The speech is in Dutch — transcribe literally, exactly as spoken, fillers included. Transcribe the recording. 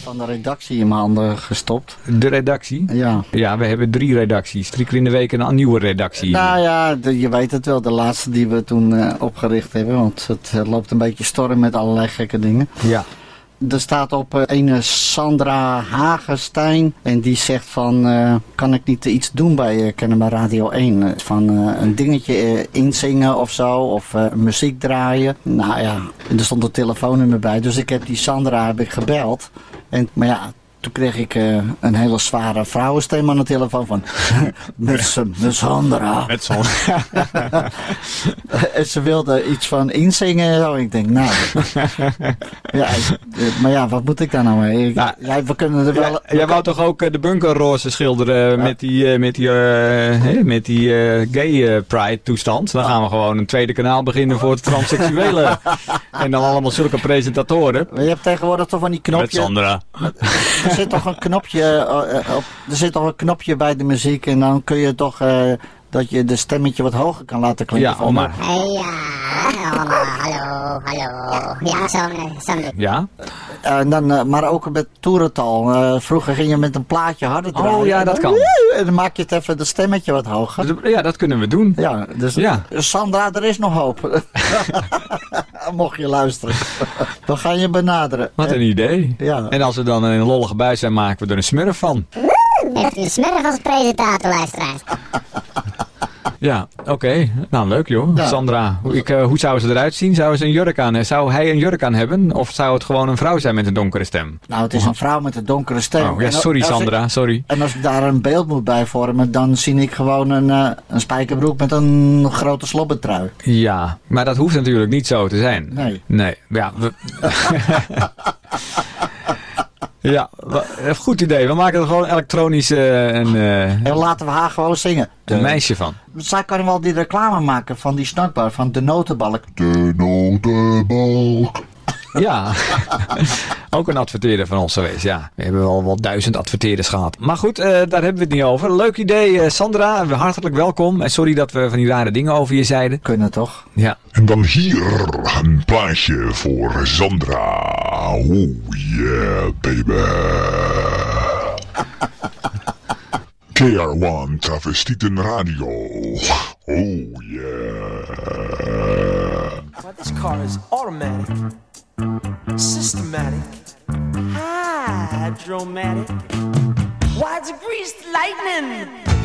van de redactie in mijn handen gestopt. De redactie? Ja. Ja, we hebben drie redacties. Drie keer in de week een nieuwe redactie. Nou ja, de, je weet het wel. De laatste die we toen uh, opgericht hebben. Want het uh, loopt een beetje storm met allerlei gekke dingen. Ja. Er staat op uh, ene Sandra Hagenstein. En die zegt van, uh, kan ik niet iets doen bij uh, Kennemer Radio één? Uh, van uh, een dingetje uh, inzingen of zo. Of uh, muziek draaien. Nou ja, er stond een telefoonnummer bij. Dus ik heb die Sandra heb ik gebeld. En, maar ja... Toen kreeg ik uh, een hele zware vrouwenstem aan de telefoon van... met, met Sandra. Met Sandra. En ze wilde iets van inzingen en zo. Ik denk, nou... ja, maar ja, wat moet ik daar nou mee? Ik, nou, ja, we kunnen er wel... Ja, jij wou toch ook de bunkerroze schilderen ja. met die, uh, met die, uh, met die uh, gay uh, pride toestand? Dan gaan we gewoon een tweede kanaal beginnen voor het transseksuele. En dan allemaal zulke presentatoren. Je hebt tegenwoordig toch van die knopjes... Met Sandra. Er zit toch een knopje uh, op, er zit toch een knopje bij de muziek en dan kun je toch uh, dat je de stemmetje wat hoger kan laten klinken. Ja, oma. Hey, ja, hallo, hallo, hallo. Ja, zo, zo. Ja. Uh, en dan, uh, maar ook met toerental. Uh, vroeger ging je met een plaatje harder draaien. Oh ja, dat kan. En dan maak je het even de stemmetje wat hoger. Ja, dat kunnen we doen. Ja, dus ja. Sandra, er is nog hoop. Mocht je luisteren. We gaan je benaderen. Wat een idee. Ja. En als we dan een lollige buis zijn, maken we er een smurf van. Heeft u een smurf als presentator, luisteraars? Ja, oké. Okay. Nou, leuk joh. Ja. Sandra, hoe, ik, uh, hoe zou ze eruit zien? Zou ze een jurk aan? Zou hij een jurk aan hebben? Of zou het gewoon een vrouw zijn met een donkere stem? Nou, het is een vrouw met een donkere stem. Oh, ja, sorry Sandra, ik, sorry. En als ik daar een beeld moet bij vormen, dan zie ik gewoon een, uh, een spijkerbroek met een grote slobbertrui. Ja, maar dat hoeft natuurlijk niet zo te zijn. Nee. Nee, ja. We... Ja, goed idee. We maken er gewoon elektronisch uh, een... Uh, en laten we haar gewoon zingen. Een meisje van. Zij kan wel die reclame maken van die snackbar, van de notenbalk. De notenbalk. Ja, ook een adverteerder van ons geweest, ja. We hebben wel wel duizend adverteerders gehad. Maar goed, uh, daar hebben we het niet over. Leuk idee, uh, Sandra. Hartelijk welkom. En sorry dat we van die rare dingen over je zeiden. Kunnen toch? Ja. En dan hier een plaatje voor Sandra. Oh yeah, baby. K R one Travestieten Radio. Oh yeah. Well, this car is automatic, systematic, hydromatic. Why, it's greased lightning.